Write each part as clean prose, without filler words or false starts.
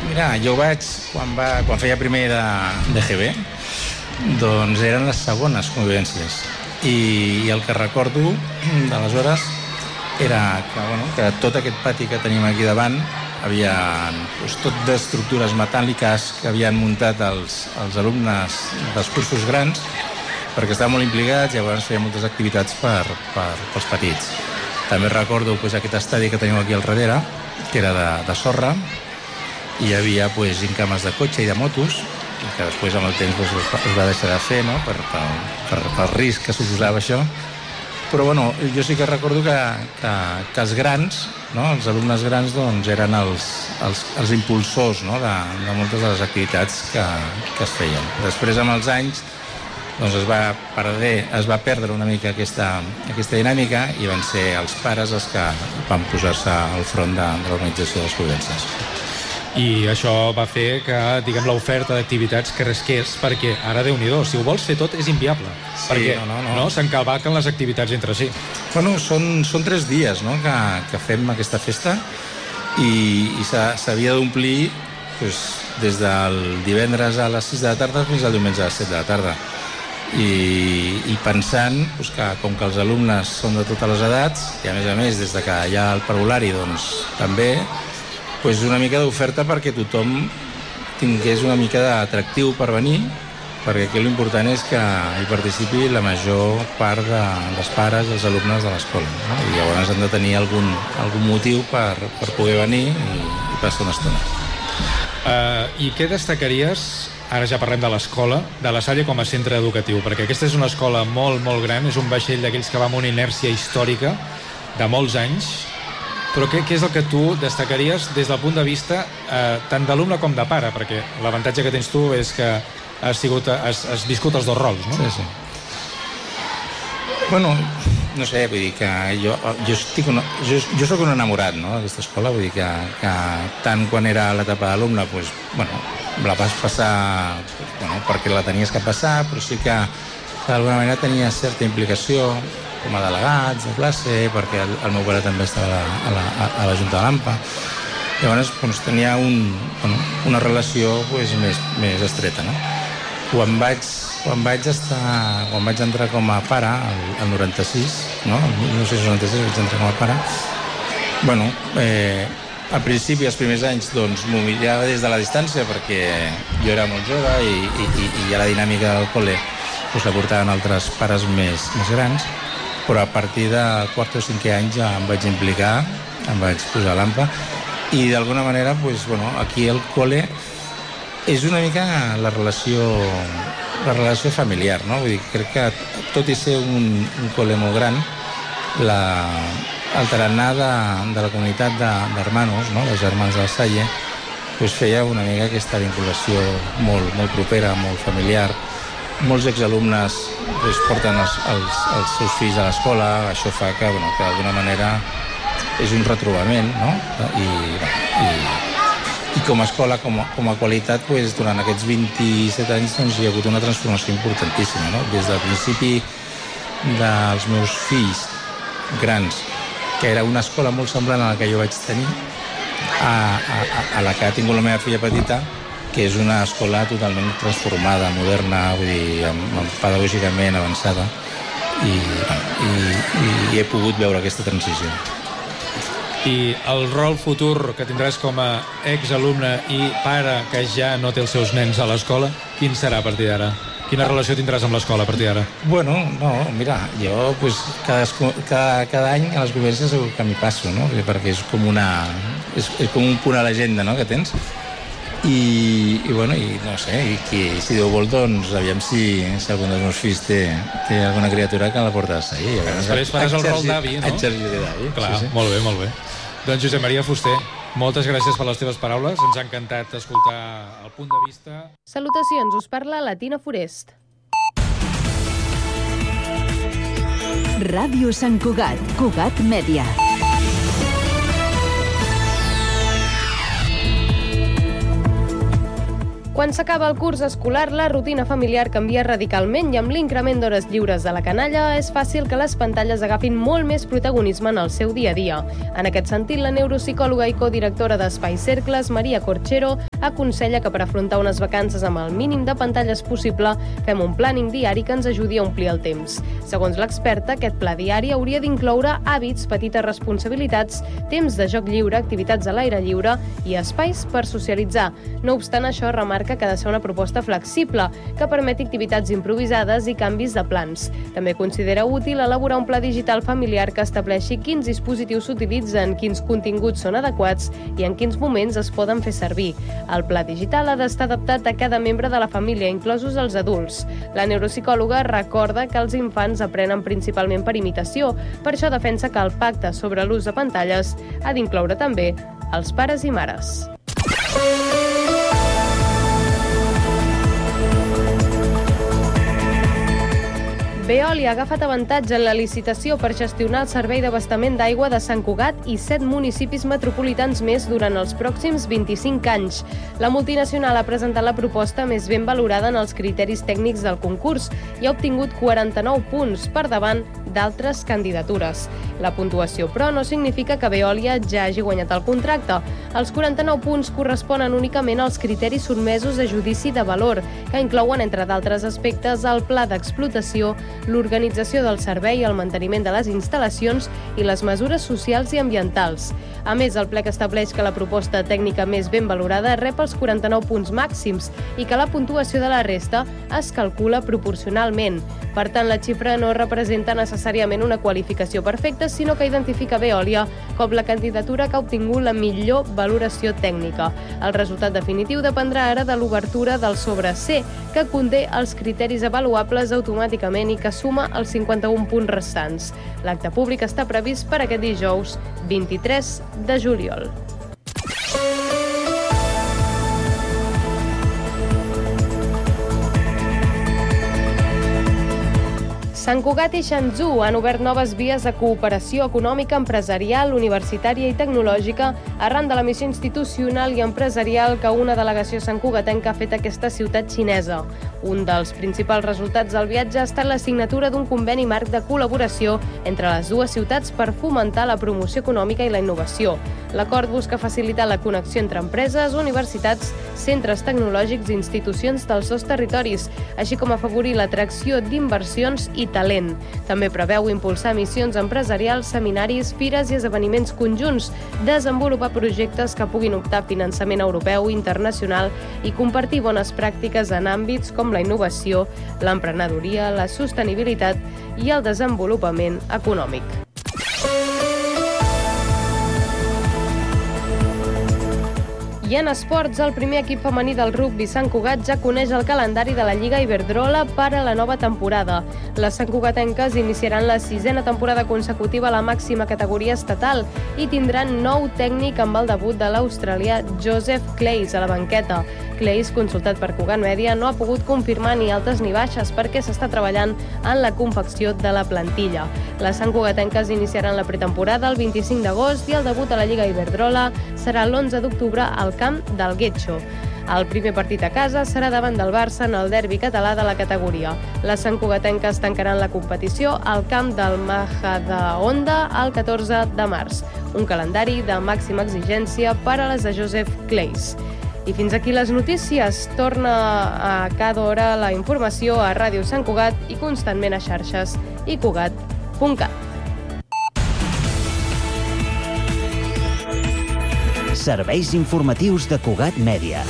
Mira, jo quan feia primer de GB, doncs eren les segones convivències. I el que recordo d'aleshores era que tot aquest pati que tenim aquí davant havia tot d'estructures metàl·liques que havien muntat els alumnes dels cursos grans, perquè estaven molt implicats, llavors feien moltes activitats pels petits. També recordo aquest estadi que tenim aquí al darrere, que era de sorra, i hi havia gincames de cotxe i de motos, que després amb el temps es va deixar de fer, no? pel risc que suposava això. Però jo sí que recordo que els grans, els alumnes grans, doncs, eren els impulsors, no? de moltes de les activitats que es feien. Després, amb els anys, doncs es va perdre una mica aquesta dinàmica i van ser els pares els que van posar-se al front de l'organització de les convivències. I això va fer que, diguem, l'oferta d'activitats cresqués, perquè ara, Déu-n'hi-do, si ho vols fer tot és inviable, perquè s'encalvaquen les activitats entre si. Són 3 dies que fem aquesta festa i s'havia d'omplir des del divendres a les 6 de la tarda fins al diumenge a les 7 de la tarda. I pensant que com que els alumnes són de totes les edats i a més des de que hi ha el parvulari doncs també una mica d'oferta perquè tothom tingués una mica d'atractiu per venir, perquè aquí l'important és que hi participi la major part dels pares i els alumnes de l'escola, no? I llavors han de tenir algun motiu per poder venir i passar una estona. I què destacaries, ara ja parlem de l'escola, de la Salle com a centre educatiu? Perquè aquesta és una escola molt, molt gran, és un vaixell d'aquells que va amb una inèrcia històrica de molts anys. Però què és el que tu destacaries des del punt de vista tant d'alumne com de pare? Perquè l'avantatge que tens tu és que has viscut els dos rols, no? Sí. No sé, vull dir que jo soc un enamorat, no?, d'aquesta escola, vull dir que tant quan era a l'etapa d'alumne, la vas passar perquè la tenies que passar, però sí que d'alguna manera tenia certa implicació com a delegats de classe, perquè el meu pare també estava a la Junta de l'AMPA. Llavors tenia una relació més estreta, no? Quan vaig entrar com a pare, el 96, no? El 1996 vaig entrar com a pare. Al principi, els primers anys, m'ho mirava des de la distància perquè jo era molt jove i ja la dinàmica del col·le la portaven altres pares més grans, però a partir del quart o cinquè any ja em vaig implicar, em vaig posar a l'AMPA i d'alguna manera aquí al col·le és una mica la relació familiar, no? Vull dir, crec que tot i ser un col·le molt gran, el tarannà de la comunitat d'hermanos, no?, dels germans de la Salle, feia una mica aquesta vinculació molt, molt propera, molt familiar. Molts exalumnes porten els seus fills a l'escola, això fa que d'alguna manera és un retrobament, no? I com a escola, com a qualitat, durant aquests 27 anys hi ha hagut una transformació importantíssima, no? Des del principi dels meus fills grans, que era una escola molt semblant a la que jo vaig tenir, a la que ha tingut la meva filla petita, que és una escola totalment transformada, moderna, vull dir, pedagògicament avançada, i he pogut veure aquesta transició. I el rol futur que tindràs com a exalumne i pare que ja no té els seus nens a l'escola, quin serà a partir d'ara? Quina relació tindràs amb l'escola a partir d'ara? Mira, jo cada any a les convivències segur que m'hi passo, no? Perquè és com un punt a l'agenda, no?, que tens. I no sé, si Déu vol, doncs aviam si algun dels meus fills té alguna criatura que la porta a seguir. Després faràs el rol d'avi, no? Exerciré d'avi. Clar, sí. Molt bé. Doncs Josep Maria Fuster, moltes gràcies per les teves paraules, ens ha encantat escoltar el punt de vista. Salutacions, us parla la Tina Forest. Ràdio Sant Cugat, Cugat Mèdia. Quan s'acaba el curs escolar, la rutina familiar canvia radicalment i amb l'increment d'hores lliures de la canalla és fàcil que les pantalles agafin molt més protagonisme en el seu dia a dia. En aquest sentit, la neuropsicòloga i codirectora d'Espai Cercles, Maria Corchero, aconsella que per afrontar unes vacances amb el mínim de pantalles possible fem un planning diari que ens ajudi a omplir el temps. Segons l'experta, aquest pla diari hauria d'incloure hàbits, petites responsabilitats, temps de joc lliure, activitats a l'aire lliure i espais per socialitzar. No obstant això, remarca que ha de ser una proposta flexible, que permeti activitats improvisades i canvis de plans. També considera útil elaborar un pla digital familiar que estableixi quins dispositius s'utilitzen, quins continguts són adequats i en quins moments es poden fer servir. El pla digital ha d'estar adaptat a cada membre de la família, inclosos els adults. La neuropsicòloga recorda que els infants aprenen principalment per imitació, per això defensa que el pacte sobre l'ús de pantalles ha d'incloure també els pares i mares. Veolia ha agafat avantatge en la licitació per gestionar el servei d'abastament d'aigua de Sant Cugat i 7 municipis metropolitans més durant els pròxims 25 anys. La multinacional ha presentat la proposta més ben valorada en els criteris tècnics del concurs i ha obtingut 49 punts per davant d'altres candidatures. La puntuació, però, no significa que Veolia ja hagi guanyat el contracte. Els 49 punts corresponen únicament als criteris sotmesos a judici de valor, que inclouen, entre d'altres aspectes, el pla d'explotació, l'organització del servei, el manteniment de les instal·lacions i les mesures socials i ambientals. A més, el plec estableix que la proposta tècnica més ben valorada rep els 49 punts màxims i que la puntuació de la resta es calcula proporcionalment. Per tant, la xifra no representa necessàriament una qualificació perfecta, sinó que identifica Veolia com la candidatura que ha obtingut la millor valoració tècnica. El resultat definitiu dependrà ara de l'obertura del sobre C, que conté els criteris avaluables automàticament i que suma els 51 punts restants. L'acte públic està previst per aquest dijous 23 de juliol. Sant Cugat i Shenzhou han obert noves vies de cooperació econòmica, empresarial, universitària i tecnològica arran de la missió institucional i empresarial que una delegació santcugatenca ha fet a aquesta ciutat xinesa. Un dels principals resultats del viatge ha estat la signatura d'un conveni marc de col·laboració entre les dues ciutats per fomentar la promoció econòmica i la innovació. L'acord busca facilitar la connexió entre empreses, universitats, centres tecnològics i institucions dels dos territoris, així com afavorir l'atracció d'inversions i talent. També preveu impulsar missions empresarials, seminaris, fires i esdeveniments conjunts, desenvolupar projectes que puguin optar a finançament europeu i internacional i compartir bones pràctiques en àmbits com la innovació, l'emprenedoria, la sostenibilitat i el desenvolupament econòmic. I en esports, el primer equip femení del rugbi Sant Cugat ja coneix el calendari de la Lliga Iberdrola per a la nova temporada. Les santcugatenques iniciaran la 6a temporada consecutiva a la màxima categoria estatal i tindran nou tècnic amb el debut de l'australià Joseph Clays a la banqueta. Clays, consultat per Cugat Mèdia, no ha pogut confirmar ni altes ni baixes perquè s'està treballant en la confecció de la plantilla. Les santcugatenques iniciaran la pretemporada el 25 d'agost i el debut a la Lliga Iberdrola serà l'11 d'octubre al camp del Getxo. El primer partit a casa serà davant del Barça en el derbi català de la categoria. Les santcugatenques tancaran la competició al camp del Majadahonda el 14 de març. Un calendari de màxima exigència per a les de Joseph Clays. I fins aquí les notícies. Torna a cada hora la informació a Ràdio Sant Cugat i constantment a xarxes i cugat.cat. Serveis informatius de Cugat Mèdia.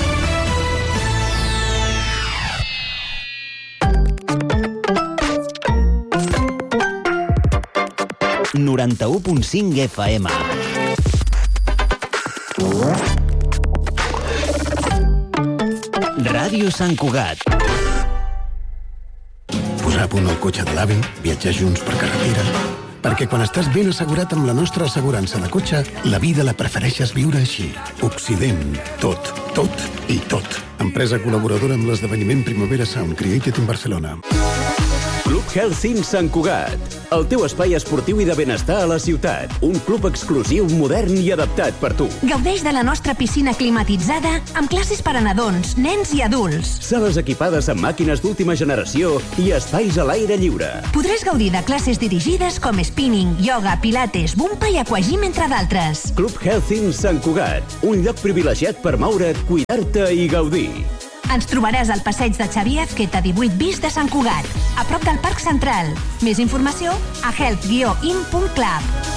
...91.5 FM. Ràdio Sant Cugat. Posar a punt el cotxe de l'avi, viatjar junts per carretera... Perquè quan estàs ben assegurat amb la nostra assegurança de cotxe, la vida la prefereixes viure així. Occident. Tot, tot i tot. Empresa col·laboradora amb l'esdeveniment Primavera Sound Created in Barcelona. Club Health Sant Cugat, el teu espai esportiu i de benestar a la ciutat. Un club exclusiu, modern i adaptat per tu. Gaudeix de la nostra piscina climatitzada amb classes per a nadons, nens i adults. Sales equipades amb màquines d'última generació i espais a l'aire lliure. Podràs gaudir de classes dirigides com spinning, ioga, pilates, bumpa i aquagym, entre d'altres. Club Health Sant Cugat, un lloc privilegiat per moure't, cuidar-te i gaudir. Ens trobaràs al passeig de Xavier Azqueta 18 bis de Sant Cugat, a prop del Parc Central. Més informació a health-in.club.